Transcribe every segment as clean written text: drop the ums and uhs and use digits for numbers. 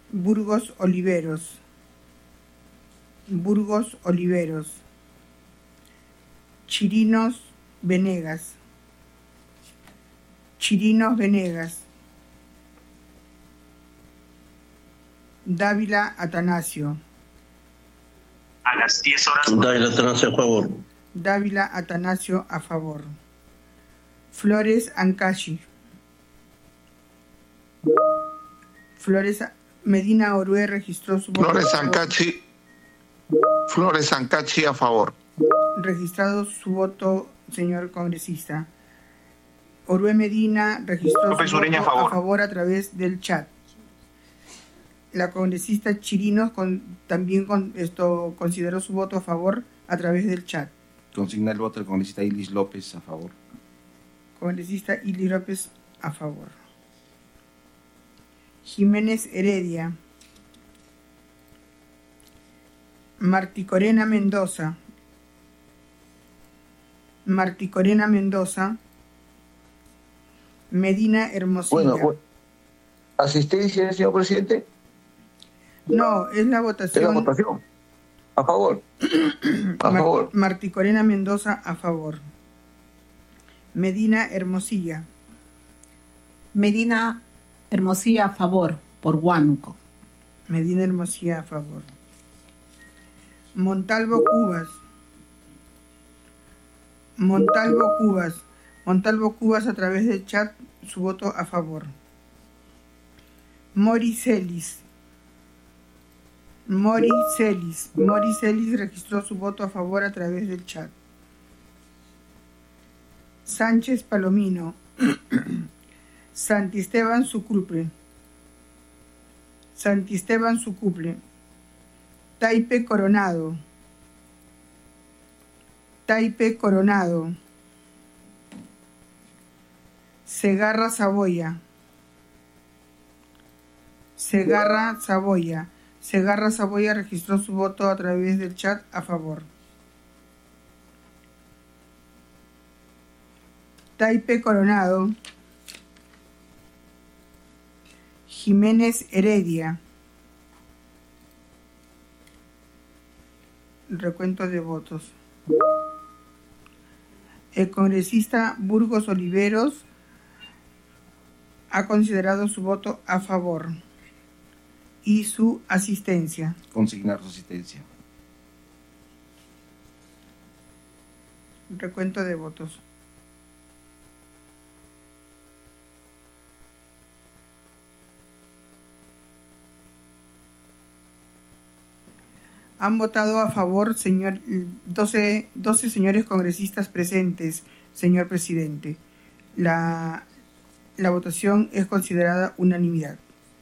Burgos Oliveros. Burgos Oliveros. Chirinos Venegas. Chirinos Venegas. Dávila Atanasio. A las 10 horas. Dávila Atanasio a favor. Dávila Atanasio a favor. Flores Ancashi. Flores Medina Orue registró su voto. Flores Ancachi a favor. Registrado su voto, señor congresista. Orue Medina registró su voto a favor a través del chat. La congresista Chirinos también consideró su voto a favor a través del chat. Consigna el voto del congresista Ilis López a favor. Congresista Ilis López a favor. Jiménez Heredia. Marticorena Mendoza. Marticorena Mendoza. Medina Hermosilla. Bueno, ¿asistencia, señor presidente? No, es la votación. Es la votación. A favor. A favor. Marticorena Mendoza a favor. Medina Hermosilla. Medina Hermosilla a favor, por Huánuco. Medina Hermosilla a favor. Montalvo Cubas. Montalvo Cubas. Montalvo Cubas a través del chat, su voto a favor. Mori Celis. Mori Celis registró su voto a favor a través del chat. Sánchez Palomino. Santisteban Sucruple. Santisteban Sucruple. Taipe Coronado. Taipe Coronado. Segarra Saboya. Segarra Saboya. Segarra Saboya registró su voto a través del chat a favor. Taipe Coronado. Jiménez Heredia. Recuento de votos. El congresista Burgos Oliveros ha considerado su voto a favor y su asistencia. Consignar su asistencia. Recuento de votos. Han votado a favor, 12 señores congresistas presentes, señor presidente. La votación es considerada unanimidad.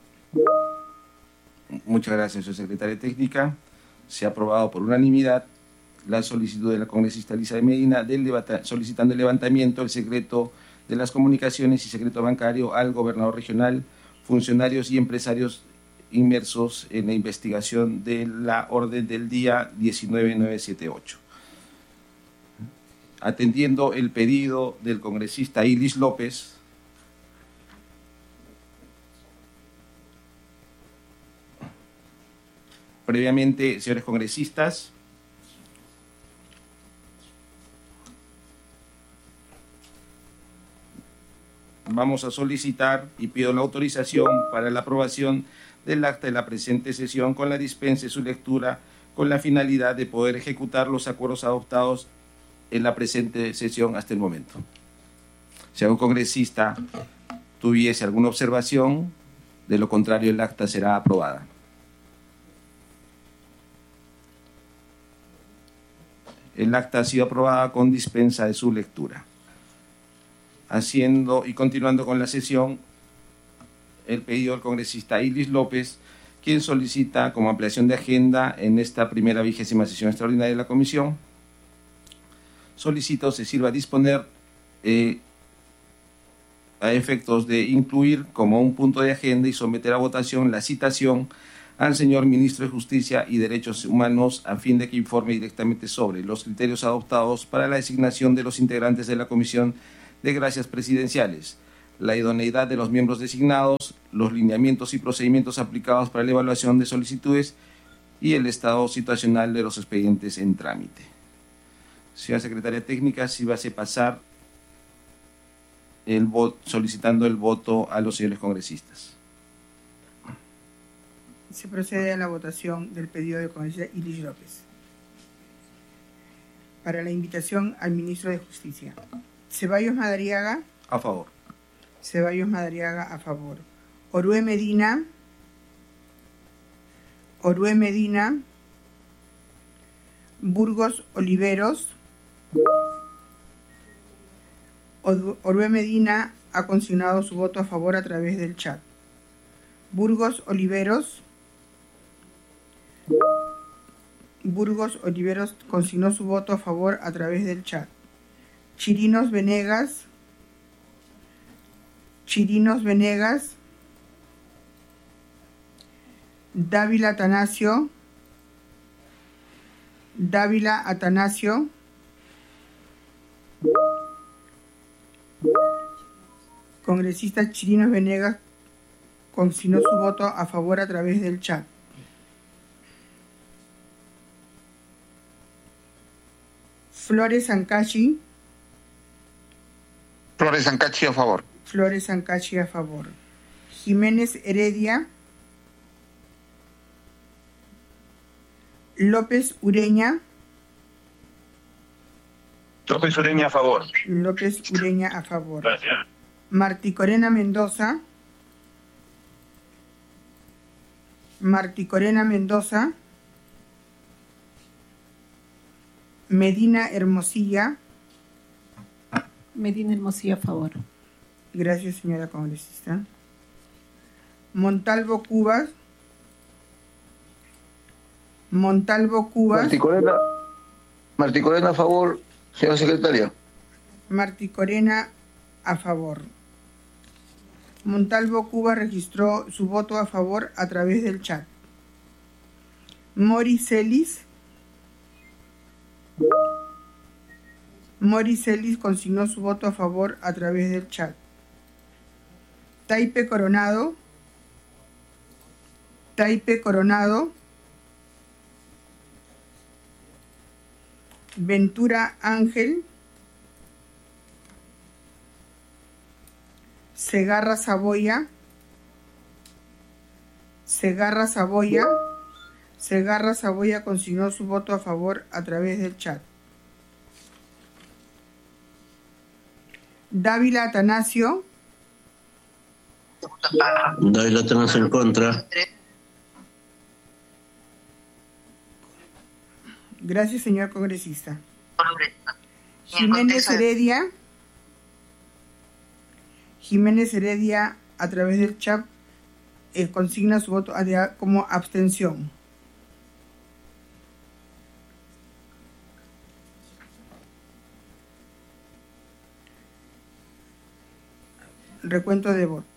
Muchas gracias, señor secretaria técnica. Se ha aprobado por unanimidad la solicitud de la congresista Elisa de Medina solicitando el levantamiento del secreto de las comunicaciones y secreto bancario al gobernador regional, funcionarios y empresarios inmersos en la investigación de la orden del día 19978. Atendiendo el pedido del congresista Ilis López, previamente, señores congresistas, vamos a solicitar y pido la autorización para la aprobación del acta de la presente sesión con la dispensa de su lectura con la finalidad de poder ejecutar los acuerdos adoptados en la presente sesión hasta el momento. Si algún congresista tuviese alguna observación, de lo contrario el acta será aprobada. El acta ha sido aprobada con dispensa de su lectura. Haciendo y continuando con la sesión, el pedido del congresista Ilis López, quien solicita como ampliación de agenda en esta primera 20ª sesión extraordinaria de la comisión, solicito se sirva a disponer a efectos de incluir como un punto de agenda y someter a votación la citación al señor Ministro de Justicia y Derechos Humanos a fin de que informe directamente sobre los criterios adoptados para la designación de los integrantes de la Comisión de Gracias Presidenciales, la idoneidad de los miembros designados, los lineamientos y procedimientos aplicados para la evaluación de solicitudes y el estado situacional de los expedientes en trámite. Señora Secretaria Técnica, si va a pasar el voto, solicitando el voto a los señores congresistas. Se procede a la votación del pedido del congresista Iris López. Para la invitación al ministro de Justicia. Ceballos Madariaga. A favor. Ceballos Madariaga a favor. Orue Medina. Orue Medina. Burgos Oliveros. Orue Medina ha consignado su voto a favor a través del chat. Burgos Oliveros. Burgos Oliveros consignó su voto a favor a través del chat. Chirinos Venegas. Chirinos Venegas. Dávila Atanasio. Dávila Atanasio. Congresista Chirinos Venegas consignó su voto a favor a través del chat. Flores Sancachi. Flores Sancachi a favor. Flores Sancachi a favor. Jiménez Heredia. López Ureña. López Ureña a favor. López Ureña a favor. Gracias. Marticorena Mendoza. Marticorena Mendoza. Medina Hermosilla. Medina Hermosilla a favor. Gracias, señora congresista. Montalvo Cubas. Montalvo Cubas. Marticorena a favor, señora secretaria. Marticorena a favor. Montalvo Cubas registró su voto a favor a través del chat. Mori Celis. Mori Celis consignó su voto a favor a través del chat. Taipe Coronado. Taipe Coronado. Ventura Ángel. Segarra Saboya. Segarra Saboya. Segarra Saboya consignó su voto a favor a través del chat. Dávila Atanasio. Dávila Atanasio en contra. Gracias, señor congresista. Jiménez Heredia. Jiménez Heredia, a través del chat, consigna su voto como abstención. Recuento de votos.